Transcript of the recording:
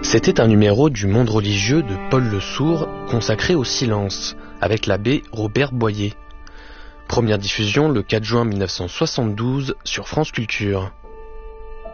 C'était un numéro du Monde religieux de Paul Le Sourd consacré au silence, avec l'abbé Robert Boyer. Première diffusion le 4 juin 1972 sur France Culture.